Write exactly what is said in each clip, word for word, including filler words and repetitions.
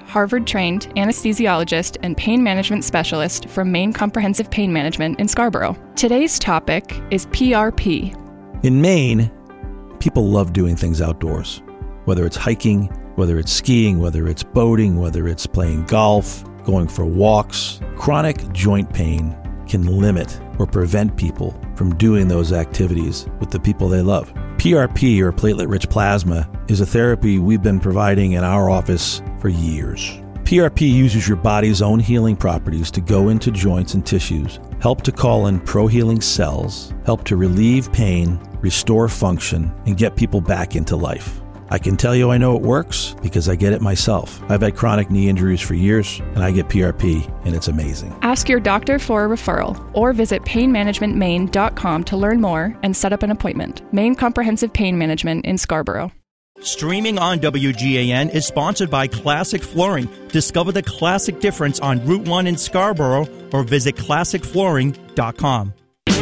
Harvard-trained anesthesiologist and pain management specialist from Maine Comprehensive Pain Management in Scarborough. Today's topic is P R P. In Maine, people love doing things outdoors, whether it's hiking, whether it's skiing, whether it's boating, whether it's playing golf, going for walks. Chronic joint pain can limit or prevent people from doing those activities with the people they love. P R P, or platelet-rich plasma, is a therapy we've been providing in our office for years. P R P uses your body's own healing properties to go into joints and tissues, help to call in pro-healing cells, help to relieve pain, restore function, and get people back into life. I can tell you I know it works because I get it myself. I've had chronic knee injuries for years, and I get P R P, and it's amazing. Ask your doctor for a referral or visit pain management maine dot com to learn more and set up an appointment. Maine Comprehensive Pain Management in Scarborough. Streaming on W G A N is sponsored by Classic Flooring. Discover the classic difference on Route one in Scarborough or visit classic flooring dot com.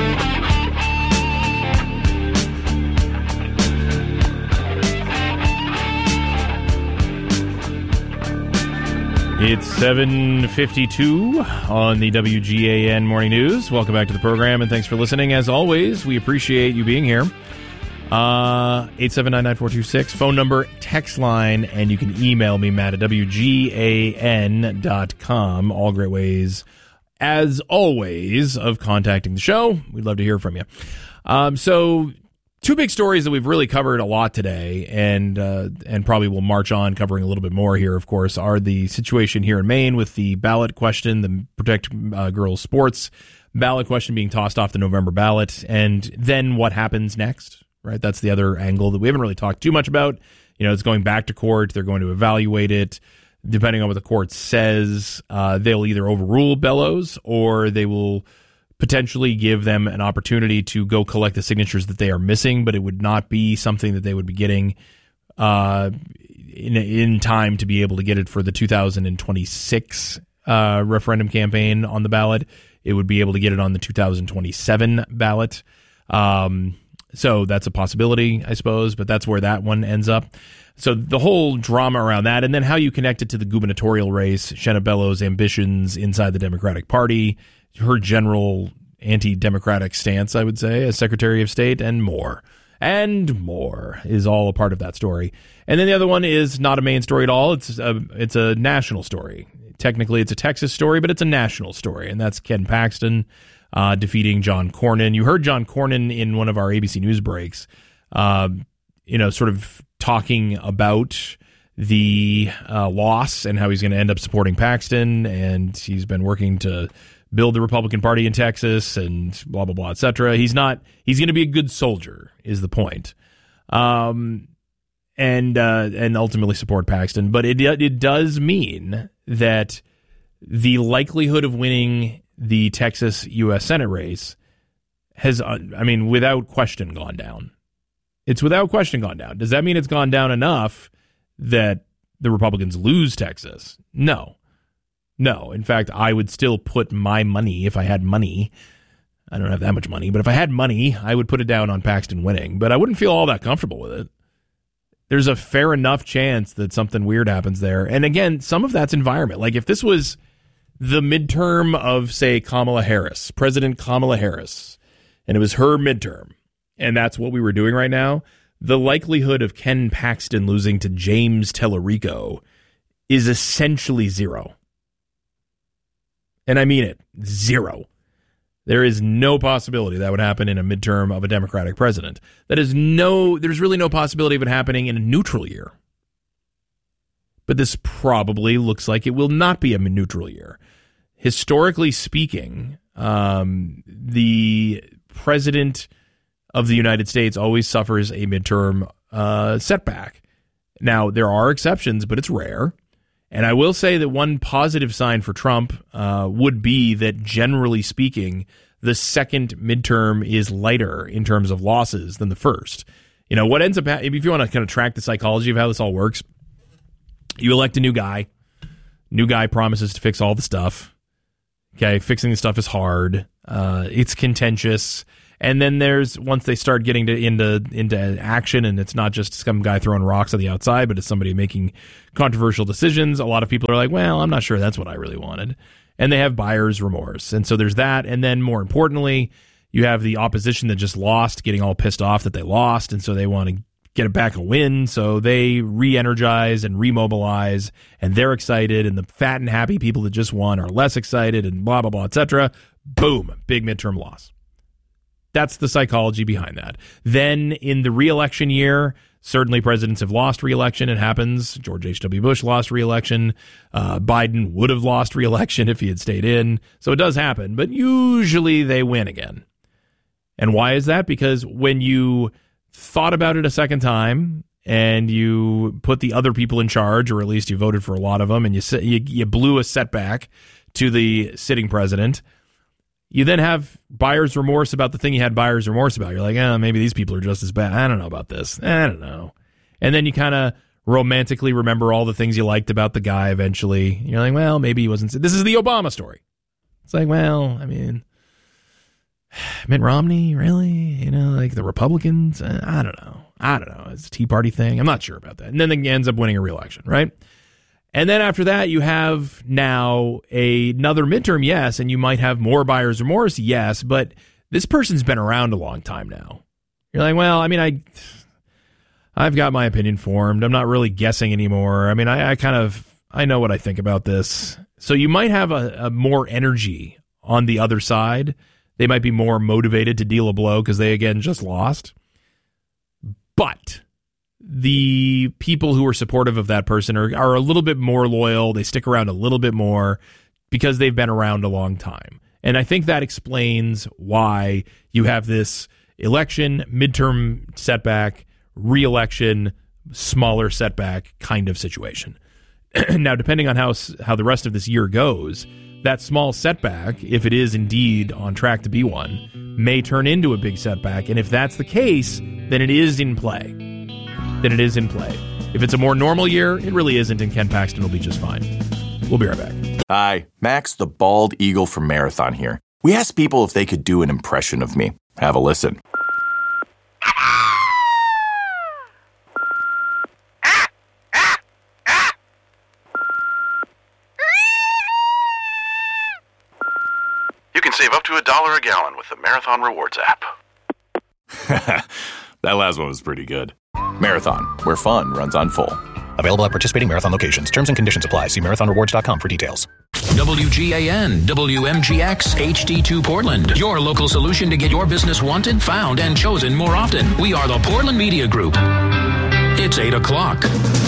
It's seven fifty-two on the W G A N Morning News. Welcome back to the program, and thanks for listening. As always, we appreciate you being here. Uh, eight seven nine, nine four two six, phone number, text line, and you can email me, Matt, at W G A N dot com. All great ways, as always, of contacting the show. We'd love to hear from you. Um, so... Two big stories that we've really covered a lot today, and uh, and probably will march on covering a little bit more here, of course, are the situation here in Maine with the ballot question, the Protect uh, Girls Sports ballot question being tossed off the November ballot, and then what happens next, right? That's the other angle that we haven't really talked too much about. You know, it's going back to court. They're going to evaluate it. Depending on what the court says, uh, they'll either overrule Bellows or they will potentially give them an opportunity to go collect the signatures that they are missing, but it would not be something that they would be getting uh, in in time to be able to get it for the two thousand twenty-six uh, referendum campaign on the ballot. It would be able to get it on the two thousand twenty-seven ballot. Um, so that's a possibility, I suppose, but that's where that one ends up. So the whole drama around that, and then how you connect it to the gubernatorial race, Shenna Bellows' ambitions inside the Democratic Party, her general anti-democratic stance, I would say, as Secretary of State, and more. And more is all a part of that story. And then the other one is not a Maine story at all. It's a, it's a national story. Technically, it's a Texas story, but it's a national story, and that's Ken Paxton uh, defeating John Cornyn. You heard John Cornyn in one of our A B C News breaks, uh, you know, sort of talking about the uh, loss and how he's going to end up supporting Paxton, and he's been working to build the Republican Party in Texas and blah, blah, blah, et cetera. He's not, he's going to be a good soldier is the point. Um, and, uh, and ultimately support Paxton. But it, it does mean that the likelihood of winning the Texas U S Senate race has, uh, I mean, without question gone down. It's without question gone down. Does that mean it's gone down enough that the Republicans lose Texas? No. No. In fact, I would still put my money, if I had money, I don't have that much money, but if I had money, I would put it down on Paxton winning. But I wouldn't feel all that comfortable with it. There's a fair enough chance that something weird happens there. And again, some of that's environment. Like if this was the midterm of, say, Kamala Harris, President Kamala Harris, and it was her midterm, and that's what we were doing right now, the likelihood of Ken Paxton losing to James Tellerico is essentially zero. And I mean it, zero. There is no possibility that would happen in a midterm of a Democratic president. That is no, there's really no possibility of it happening in a neutral year. But this probably looks like it will not be a neutral year. Historically speaking, um, the president of the United States always suffers a midterm uh, setback. Now, there are exceptions, but it's rare. And I will say that one positive sign for Trump uh, would be that, generally speaking, the second midterm is lighter in terms of losses than the first. You know, what ends up, ha- if you want to kind of track the psychology of how this all works, you elect a new guy. New guy promises to fix all the stuff. Okay, fixing the stuff is hard. Uh, it's contentious. And then there's, once they start getting to, into into action, and it's not just some guy throwing rocks on the outside, but it's somebody making controversial decisions, a lot of people are like, well, I'm not sure that's what I really wanted. And they have buyer's remorse. And so there's that. And then more importantly, you have the opposition that just lost, getting all pissed off that they lost, and so they want to get it back and win. So they re-energize and remobilize, and they're excited, and the fat and happy people that just won are less excited, and blah, blah, blah, et cetera. Boom, big midterm loss. That's the psychology behind that. Then in the re-election year, certainly presidents have lost re-election. It happens. George H W. Bush lost re-election. Uh, Biden would have lost re-election if he had stayed in. So it does happen, but usually they win again. And why is that? Because when you thought about it a second time and you put the other people in charge, or at least you voted for a lot of them, and you you, you blew a setback to the sitting president, you then have buyer's remorse about the thing you had buyer's remorse about. You're like, oh, maybe these people are just as bad. I don't know about this. I don't know. And then you kind of romantically remember all the things you liked about the guy eventually. You're like, well, maybe he wasn't. This is the Obama story. It's like, well, I mean, Mitt Romney, really? You know, like the Republicans? I don't know. I don't know. It's a Tea Party thing. I'm not sure about that. And then he ends up winning a re-election, right? And then after that, you have now a, another midterm, yes, and you might have more buyer's remorse, yes, but this person's been around a long time now. You're like, well, I mean, I, I've got my opinion formed. I'm not really guessing anymore. I mean, I, I kind of, I know what I think about this. So you might have a, a more energy on the other side. They might be more motivated to deal a blow because they, again, just lost. But the people who are supportive of that person are, are a little bit more loyal. They stick around a little bit more because they've been around a long time. And I think that explains why you have this election, midterm setback, re-election, smaller setback kind of situation. Now, depending on how how the rest of this year goes, that small setback, if it is indeed on track to be one, may turn into a big setback. And if that's the case, then it is in play. Then it is in play. If it's a more normal year, it really isn't, and Ken Paxton will be just fine. We'll be right back. Hi, Max the Bald Eagle from Marathon here. We asked people if they could do an impression of me. Have a listen. You can save up to a dollar a gallon with the Marathon Rewards app. That last one was pretty good. Marathon, where fun runs on full. Available at participating Marathon locations. Terms and conditions apply. See marathon rewards dot com for details. W G A N, W M G X, H D two Portland. Your local solution to get your business wanted, found, and chosen more often. We are the Portland Media Group. It's eight o'clock.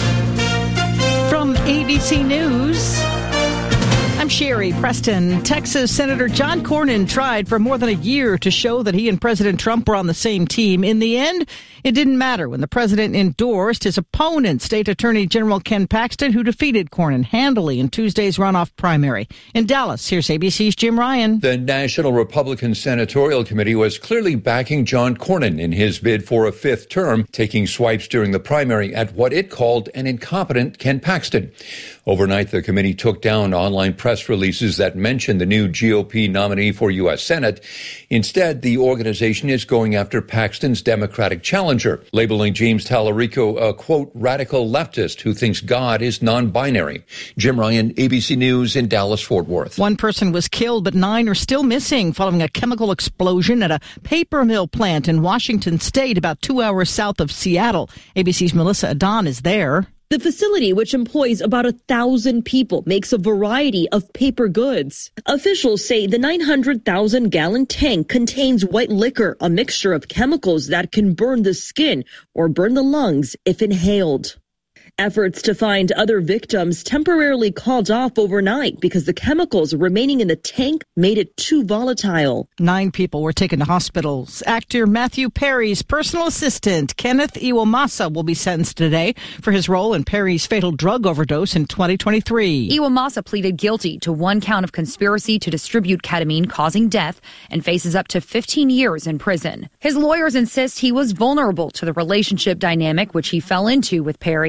From A B C News, I'm Sherry Preston. Texas Senator John Cornyn tried for more than a year to show that he and President Trump were on the same team. In the end, it didn't matter when the president endorsed his opponent, State Attorney General Ken Paxton, who defeated Cornyn handily in Tuesday's runoff primary. In Dallas, here's A B C's Jim Ryan. The National Republican Senatorial Committee was clearly backing John Cornyn in his bid for a fifth term, taking swipes during the primary at what it called an incompetent Ken Paxton. Overnight, the committee took down online press releases that mentioned the new G O P nominee for U S Senate. Instead, the organization is going after Paxton's Democratic challenger, labeling James Tallarico a, quote, radical leftist who thinks God is non-binary. Jim Ryan, A B C News in Dallas-Fort Worth. One person was killed, but nine are still missing following a chemical explosion at a paper mill plant in Washington State, about two hours south of Seattle. A B C's Melissa Adon is there. The facility, which employs about a thousand people, makes a variety of paper goods. Officials say the nine hundred thousand gallon tank contains white liquor, a mixture of chemicals that can burn the skin or burn the lungs if inhaled. Efforts to find other victims temporarily called off overnight because the chemicals remaining in the tank made it too volatile. Nine people were taken to hospitals. Actor Matthew Perry's personal assistant, Kenneth Iwamasa, will be sentenced today for his role in Perry's fatal drug overdose in twenty twenty-three. Iwamasa pleaded guilty to one count of conspiracy to distribute ketamine causing death and faces up to fifteen years in prison. His lawyers insist he was vulnerable to the relationship dynamic which he fell into with Perry. In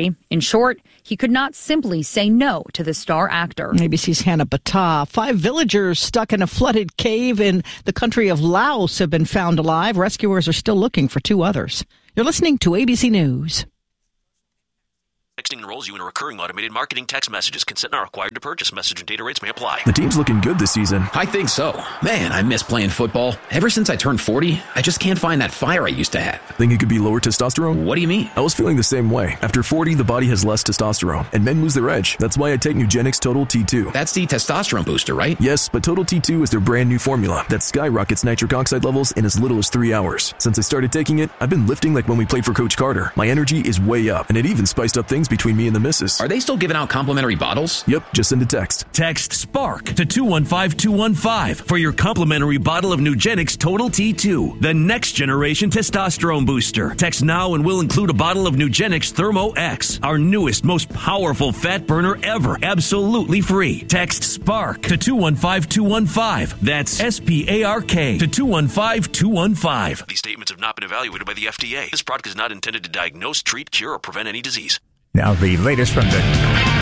short, he could not simply say no to the star actor. A B C's Hannah Battah. Five villagers stuck in a flooded cave in the country of Laos have been found alive. Rescuers are still looking for two others. You're listening to A B C News. Texting enrolls you in a recurring automated marketing text messages. Consent not required to purchase. Message and data rates may apply. The team's looking good this season. I think so. Man, I miss playing football. Ever since I turned forty, I just can't find that fire I used to have. Think it could be lower testosterone? What do you mean? I was feeling the same way. After forty, the body has less testosterone, and men lose their edge. That's why I take Nugenix Total T two. That's the testosterone booster, right? Yes, but Total T two is their brand new formula that skyrockets nitric oxide levels in as little as three hours. Since I started taking it, I've been lifting like when we played for Coach Carter. My energy is way up, and it even spiced up things between me and the missus. Are they still giving out complimentary bottles? Yep, just send a text. Text SPARK to two one five two one five for your complimentary bottle of Nugenix Total T two, the next generation testosterone booster. Text now and we'll include a bottle of Nugenix Thermo X, our newest, most powerful fat burner ever, absolutely free. Text SPARK to two one five two one five. That's S P A R K to two one five two one five. These statements have not been evaluated by the F D A. This product is not intended to diagnose, treat, cure, or prevent any disease. Now the latest from the